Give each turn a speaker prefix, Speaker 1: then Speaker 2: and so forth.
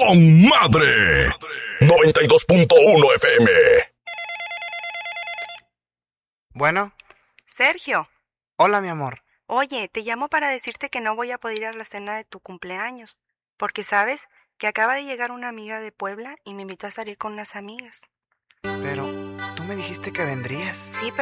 Speaker 1: con madre. 92.1 FM.
Speaker 2: Bueno.
Speaker 3: Sergio.
Speaker 2: Hola, mi amor.
Speaker 3: Oye, te llamo para decirte que no voy a poder ir a la cena de tu cumpleaños, porque sabes que acaba de llegar una amiga de Puebla y me invitó a salir con unas amigas.
Speaker 2: Pero tú me dijiste que vendrías.
Speaker 3: Sí,